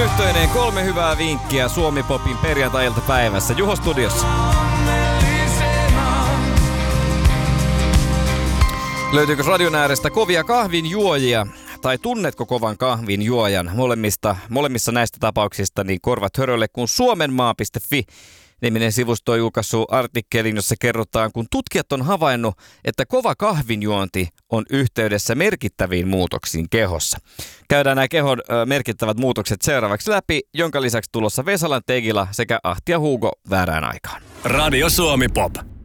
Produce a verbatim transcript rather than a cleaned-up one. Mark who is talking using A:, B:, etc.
A: vaihtoehtoineen kolme hyvää vinkkiä Suomi Popin perjantai-iltapäivässä. Juho studiossa. Löytyykö radion äärestä kovia kahvinjuojia? Tai tunnetko kovan kahvin juojan? Molemmista, molemmissa näistä tapauksista niin korvat hörölle, kun suomenmaa piste fi niminen sivusto on julkaissut artikkelin, jossa kerrotaan, kun tutkijat on havainnut, että kova kahvinjuonti on yhteydessä merkittäviin muutoksiin kehossa. Käydään nämä kehon ö, merkittävät muutokset seuraavaksi läpi, jonka lisäksi tulossa Vesalan Tegila sekä Ahti ja Hugo väärään aikaan.
B: Radio Suomi Pop.